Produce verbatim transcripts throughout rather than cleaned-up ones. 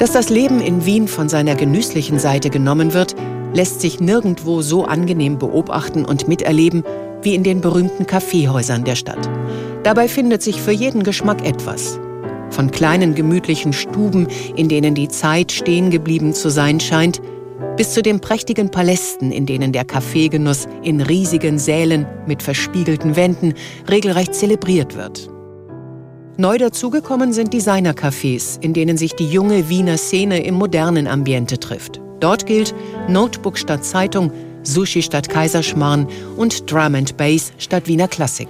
Dass das Leben in Wien von seiner genüsslichen Seite genommen wird, lässt sich nirgendwo so angenehm beobachten und miterleben wie in den berühmten Kaffeehäusern der Stadt. Dabei findet sich für jeden Geschmack etwas. Von kleinen gemütlichen Stuben, in denen die Zeit stehen geblieben zu sein scheint, bis zu den prächtigen Palästen, in denen der Kaffeegenuss in riesigen Sälen mit verspiegelten Wänden regelrecht zelebriert wird. Neu dazugekommen sind Designer-Cafés, in denen sich die junge Wiener Szene im modernen Ambiente trifft. Dort gilt Notebook statt Zeitung, Sushi statt Kaiserschmarrn und Drum and Bass statt Wiener Klassik.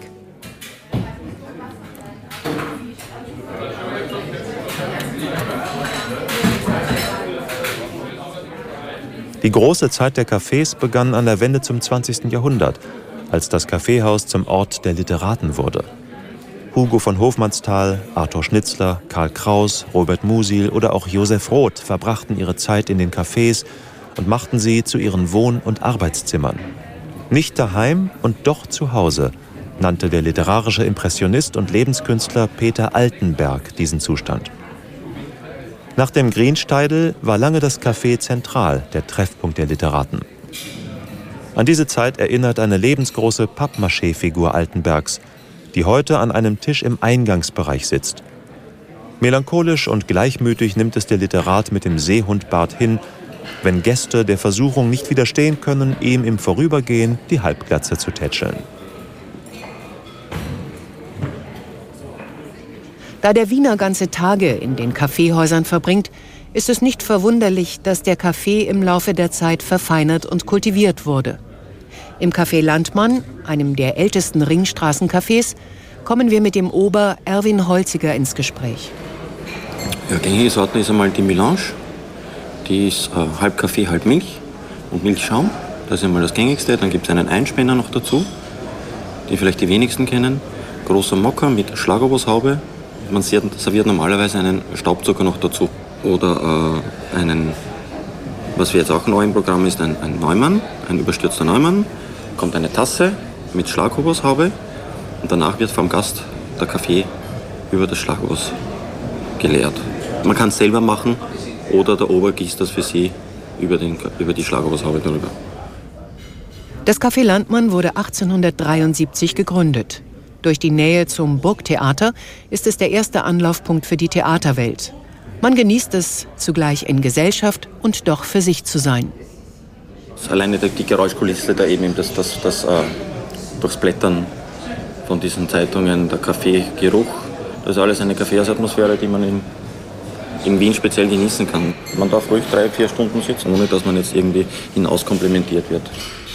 Die große Zeit der Cafés begann an der Wende zum zwanzigsten Jahrhundert, als das Kaffeehaus zum Ort der Literaten wurde. Hugo von Hofmannsthal, Arthur Schnitzler, Karl Kraus, Robert Musil oder auch Josef Roth verbrachten ihre Zeit in den Cafés und machten sie zu ihren Wohn- und Arbeitszimmern. Nicht daheim und doch zu Hause, nannte der literarische Impressionist und Lebenskünstler Peter Altenberg diesen Zustand. Nach dem Greensteidl war lange das Café zentral, der Treffpunkt der Literaten. An diese Zeit erinnert eine lebensgroße Pappmaché-Figur Altenbergs, die heute an einem Tisch im Eingangsbereich sitzt. Melancholisch und gleichmütig nimmt es der Literat mit dem Seehundbart hin, wenn Gäste der Versuchung nicht widerstehen können, ihm im Vorübergehen die Halbglatze zu tätscheln. Da der Wiener ganze Tage in den Kaffeehäusern verbringt, ist es nicht verwunderlich, dass der Kaffee im Laufe der Zeit verfeinert und kultiviert wurde. Im Café Landmann, einem der ältesten Ringstraßencafés, kommen wir mit dem Ober Erwin Holziger ins Gespräch. Ja, gängige Sorte ist einmal die Melange. Die ist äh, halb Kaffee, halb Milch und Milchschaum. Das ist einmal das gängigste. Dann gibt es einen Einspänner noch dazu, den vielleicht die wenigsten kennen. Großer Mokka mit Schlagobers-Haube. Man serviert normalerweise einen Staubzucker noch dazu. Oder äh, einen, was wir jetzt auch neu im Programm ist, ein, ein Neumann, ein überstürzter Neumann. Kommt eine Tasse mit Schlagobers-Haube und danach wird vom Gast der Kaffee über das Schlagobers geleert. Man kann es selber machen oder der Ober gießt das für Sie über, den, über die Schlagobers-Haube drüber. Das Café Landmann wurde achtzehnhundertdreiundsiebzig gegründet. Durch die Nähe zum Burgtheater ist es der erste Anlaufpunkt für die Theaterwelt. Man genießt es, zugleich in Gesellschaft und doch für sich zu sein. Alleine die Geräuschkulisse da eben, das, das, das äh, durchs Blättern von diesen Zeitungen, der Kaffeegeruch, das ist alles eine Kaffeehausatmosphäre, die man in, in Wien speziell genießen kann. Man darf ruhig drei, vier Stunden sitzen, ohne dass man jetzt irgendwie hinauskomplimentiert wird.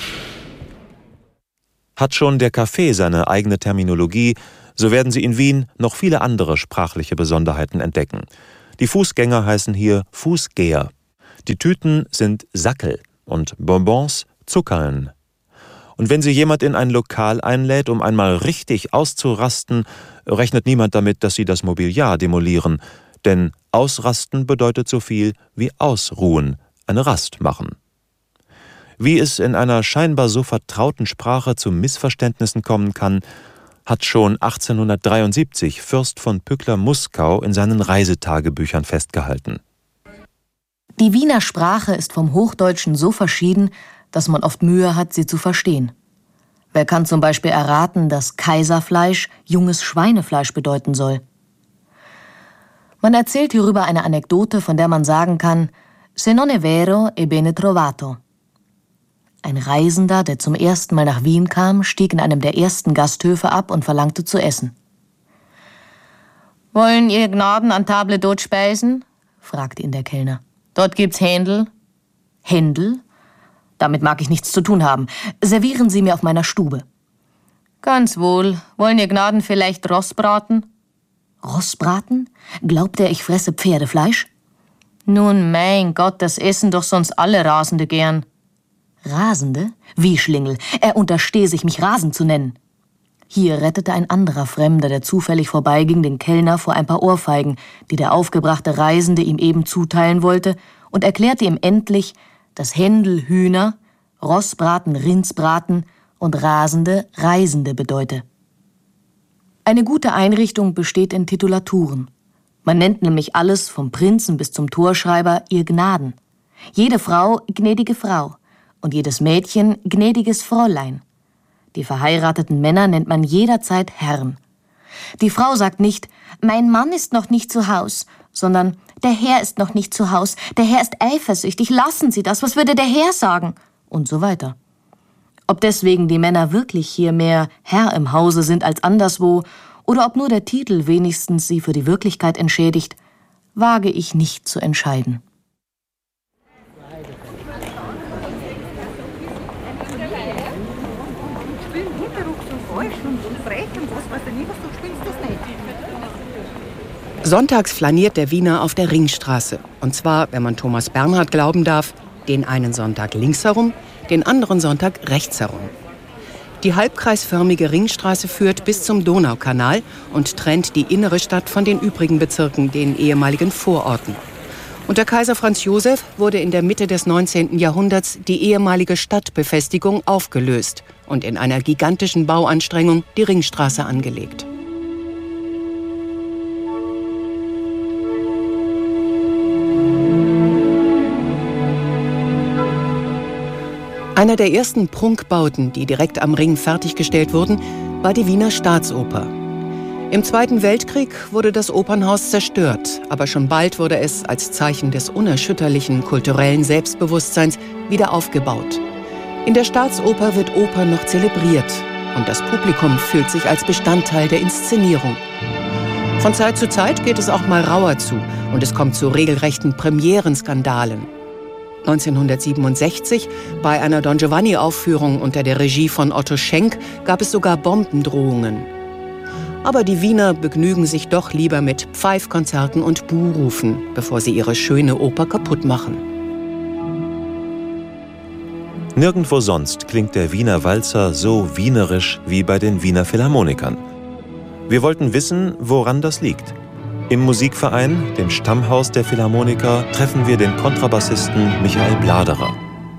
Hat schon der Kaffee seine eigene Terminologie, so werden Sie in Wien noch viele andere sprachliche Besonderheiten entdecken. Die Fußgänger heißen hier Fußgeher. Die Tüten sind Sackel und Bonbons Zuckerln. Und wenn Sie jemand in ein Lokal einlädt, um einmal richtig auszurasten, rechnet niemand damit, dass Sie das Mobiliar demolieren. Denn ausrasten bedeutet so viel wie ausruhen, eine Rast machen. Wie es in einer scheinbar so vertrauten Sprache zu Missverständnissen kommen kann, hat schon achtzehnhundertdreiundsiebzig Fürst von Pückler-Muskau in seinen Reisetagebüchern festgehalten. Die Wiener Sprache ist vom Hochdeutschen so verschieden, dass man oft Mühe hat, sie zu verstehen. Wer kann zum Beispiel erraten, dass Kaiserfleisch junges Schweinefleisch bedeuten soll? Man erzählt hierüber eine Anekdote, von der man sagen kann, «Se non è vero, è bene trovato». Ein Reisender, der zum ersten Mal nach Wien kam, stieg in einem der ersten Gasthöfe ab und verlangte zu essen. »Wollen Ihr Gnaden an Table d'Hôte speisen?« fragte ihn der Kellner. »Dort gibt's Händel.« »Händel? Damit mag ich nichts zu tun haben. Servieren Sie mir auf meiner Stube.« »Ganz wohl. Wollen Ihr Gnaden vielleicht Rossbraten?« »Rossbraten? Glaubt er, ich fresse Pferdefleisch?« »Nun, mein Gott, das essen doch sonst alle Rasende gern.« »Rasende? Wie, Schlingel? Er unterstehe sich, mich rasend zu nennen.« Hier rettete ein anderer Fremder, der zufällig vorbeiging, den Kellner vor ein paar Ohrfeigen, die der aufgebrachte Reisende ihm eben zuteilen wollte, und erklärte ihm endlich, dass Händel Hühner, Rossbraten Rindsbraten und Rasende Reisende bedeute. Eine gute Einrichtung besteht in Titulaturen. Man nennt nämlich alles, vom Prinzen bis zum Torschreiber, ihr Gnaden. Jede Frau gnädige Frau und jedes Mädchen gnädiges Fräulein. Die verheirateten Männer nennt man jederzeit Herrn. Die Frau sagt nicht, mein Mann ist noch nicht zu Haus, sondern der Herr ist noch nicht zu Haus, der Herr ist eifersüchtig, lassen Sie das, was würde der Herr sagen? Und so weiter. Ob deswegen die Männer wirklich hier mehr Herr im Hause sind als anderswo, oder ob nur der Titel wenigstens sie für die Wirklichkeit entschädigt, wage ich nicht zu entscheiden. Sonntags flaniert der Wiener auf der Ringstraße. Und zwar, wenn man Thomas Bernhard glauben darf, den einen Sonntag links herum, den anderen Sonntag rechts herum. Die halbkreisförmige Ringstraße führt bis zum Donaukanal und trennt die innere Stadt von den übrigen Bezirken, den ehemaligen Vororten. Unter Kaiser Franz Josef wurde in der Mitte des neunzehnten Jahrhunderts die ehemalige Stadtbefestigung aufgelöst und in einer gigantischen Bauanstrengung die Ringstraße angelegt. Einer der ersten Prunkbauten, die direkt am Ring fertiggestellt wurden, war die Wiener Staatsoper. Im Zweiten Weltkrieg wurde das Opernhaus zerstört, aber schon bald wurde es als Zeichen des unerschütterlichen kulturellen Selbstbewusstseins wieder aufgebaut. In der Staatsoper wird Oper noch zelebriert und das Publikum fühlt sich als Bestandteil der Inszenierung. Von Zeit zu Zeit geht es auch mal rauer zu und es kommt zu regelrechten Premierenskandalen. neunzehnhundertsiebenundsechzig, bei einer Don Giovanni-Aufführung unter der Regie von Otto Schenk, gab es sogar Bombendrohungen. Aber die Wiener begnügen sich doch lieber mit Pfeifkonzerten und Buhrufen, bevor sie ihre schöne Oper kaputt machen. Nirgendwo sonst klingt der Wiener Walzer so wienerisch wie bei den Wiener Philharmonikern. Wir wollten wissen, woran das liegt. Im Musikverein, dem Stammhaus der Philharmoniker, treffen wir den Kontrabassisten Michael Bladerer.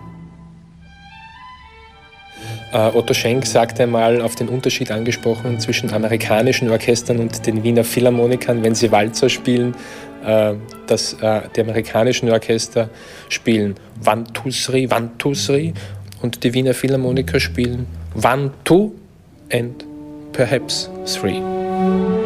Uh, Otto Schenk sagte einmal auf den Unterschied angesprochen zwischen amerikanischen Orchestern und den Wiener Philharmonikern, wenn sie Walzer spielen, uh, dass uh, die amerikanischen Orchester spielen One, Two, Three, One, Two, Three und die Wiener Philharmoniker spielen One, Two and perhaps Three.